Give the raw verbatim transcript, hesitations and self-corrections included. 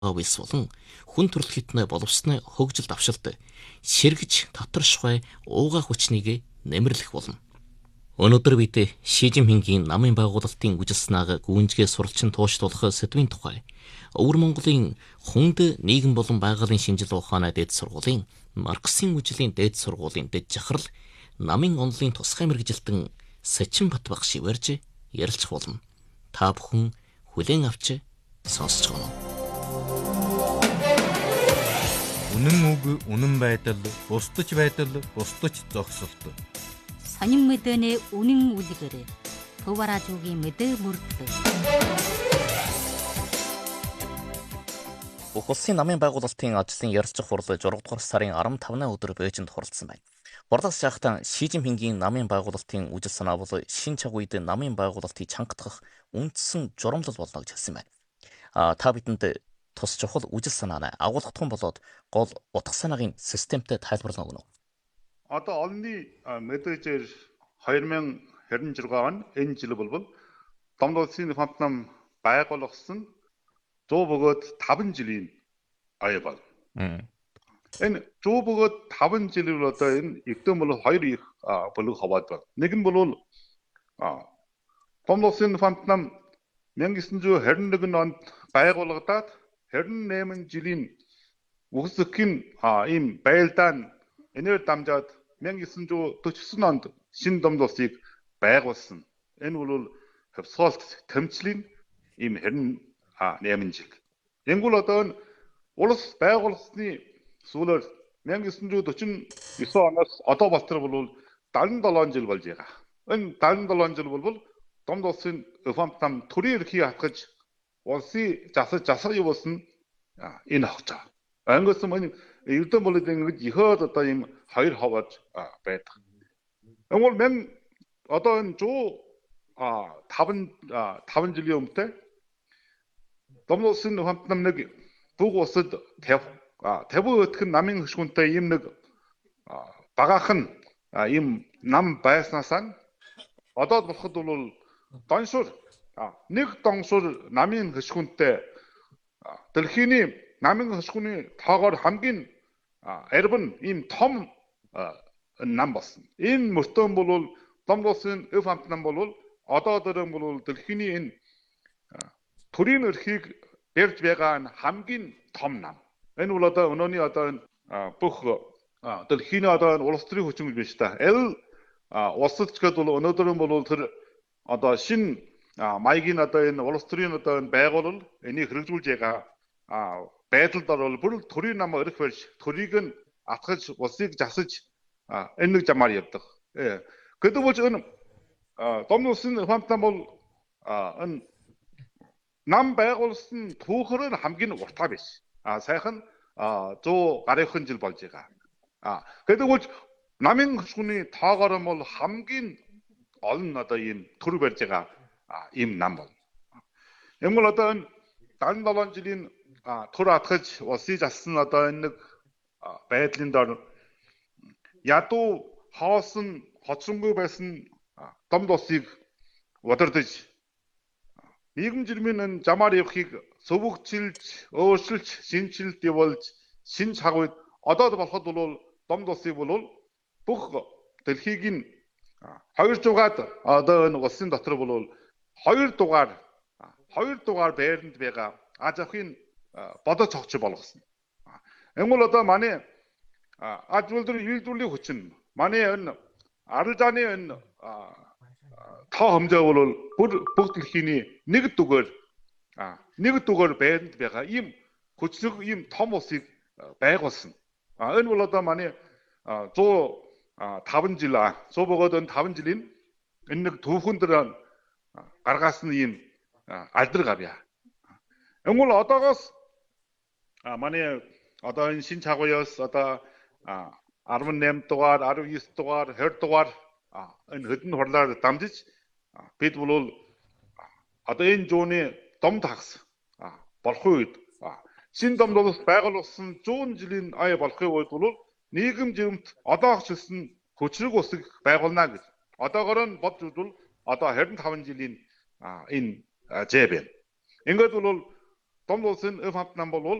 вис болон хүн төрөлхтнээ боловсны хөгжил давшилт сэргэж татаршгүй уугаа хүчнийг нэмэрлэх болно. Өнөөдөр бид Ши Жинпингийн намын байгуулалтын үжил санааг гүйцэтгэж суралцсан тууштуулах сэдвийн тухай Өвөр Монголын хүнд нийгэм болон байгалийн шинжил ухааны дээд сургуулийн Марксийн үжлийн дээд сургуулийн дэд жахрал намын онолын тусгай мэргэжилтэн Сачин Батбаг шивэрж ярилцах болно. Та бүхэн хүлээн авч сонсож байна. Үнэн үг, үнэн байдал, бусдаж байдал, бусдаж зогсолт. Сонин мэдэнэ үнэн үлгэр. Төваражуугийн мэдээ мөрдөл. Бүх улсын намын байгуулалтын ажлын ярилцах хурлын зургаадугаар сарын арван тавны өдөр Бээжинд хурлцсан байна. Борлогч шахтан Ши Жинпингийн намын байгуулалтын үжил санаа бол шин цаг үед намын байгуулалтыг чангатгах үндсэн журамлал болно гэж хэлсэн байна. А та бидэнд тус чухал үжил санааны агуулгатхан болоод гол утга санаагийн системтэй тайлбарлана өгнө. Одоо олонний мэдээжээр хоёр мянга хэдэн ширхэг он энэ жил болбол Домд улсын фонд нам байгуулагдсан зуун бөгөөд таван жилийн ая бол. Энэ зуун бөгөөд таван жил бол одоо энэ эвдэн бол хоёр их бүлэг хаваад байна. Нэг нь бол Домд улсын фонд нам мянга девятьсот хэдэн нэгэн онд байгуулагдаад хэдэн найман жилийн үгсэхийн ийм байлдаан энээр дамжаад мянга девятьсот дөрвөн онд шинэ Домд улсыг байгуулсан. Энэ бол хөвсгөлт тэмцлийн ийм хэдэн найман жил. Энгүүл одоо улс байгуулсны сүүлээр мянга девятьсот дөрвөн оноос одоо болтор бол дагалан долоон жил болж байгаа. Энэ дагалан долоон жил бол Домд улсын фонд нам төрийн эрхийг хатгаж улсын засаж засаг явуулсан энэ хогцоо. Ангилсан мань эрдэн болоод ингэж ихөөд одоо ийм хоёр хаваад байдаг. Энгүүл мен одоо энэ таван таван жилийн өмнөд Домд улсын фонд нам нэг бүх улсад тавин өтгөн намын хөшгүнтэй ийм нэг багаахан ийм нам байснасаа одоо болоход бол доншуур нэг доншуур намын хөшгүнтэй дэлхийн намын хөшгүний тоогоор хамгийн арвин ийм том нам болсон. Энэ мөртөн бол Домд улсын фонд нам бол одоо дөрөв бол дэлхийн энэ төрийн эрхийг барьж байгаа хамгийн том нам. Энэ бол одоо өнөөний одоо бүх дэлхийн одоо улс төрийн хүчин биш та. Эл улсад ч гэдэг бол өнөөдөр бол тэр одоо шинэ маягийн одоо энэ улс төрийн одоо энэ байгуулал энийг хэрэгжүүлж байгаа байдалд бол бүр төрийн нам өрх барьж төрийг нь атгаж улсыг засаж энэ нэг замаар явдаг. Гэдэг бол энэ Домд улсын фонд нам бол энэ нам байгуулсан түүхээр нь хамгийн уртаа биш. А сайхан зуун гаруйхан жил болж байгаа. А гэдэг бол намын хөшгүний тоогоор бол хамгийн олон одоо ийм төр барьж байгаа ийм нам бол. Энэ бол одоо энэ дагалан долоон жилийн төр атгаж улсыг зассан одоо энэ нэг байдлын дор ядуу хоосон хоцронгүй байсан Домд улсыг удирдах нийгэм жирмийн замаар явахыг сөвөгчилж, өөрчилж, шинжилж явуулж, шинж хагвд одоо болоход бол Домд улсыг бол бүх дэлхийг нь хоёр дугаар одоо энэ улсын дотор бол хоёр дугаар хоёр дугаар байранд байгаа аз авахын бодож цогч болгосон. Энэ бол одоо манай аз үйлдвэрлэлийн хүчин, манай энэ арал зааны энэ тоо хэмжээ бол бүр бүх дэлхийн нэг дугаар нэг дугаар байранд байгаа ийм хүчрэг ийм том улсыг байгуулсан. Энэ бол одоо манай зуун таван жил зуун бөгөөд энэ таван жилийн энэ нэг түүхэн дээр гаргасан ийм алдар гавья. Энэ бол одоогоос манай одоо энэ шинж хагуяас одоо арван найман дугаар, арван девять дугаар, двадцать дугаар энэ хэдэн хурлаар дамжиж бид бол одоо энэ зууны Домд хагас болохын үед шинэ Домд улс байгуулсан зуун жилийн ая болохын үед бол нийгэм жирэмт одоогчилсан хүчрэг улсыг байгуулна гэж. Одоогоор нь бодж үзвэл одоо двадцать таван жилийн энэ зэ байна. Ингээд бол том улсын өв хамт нам бол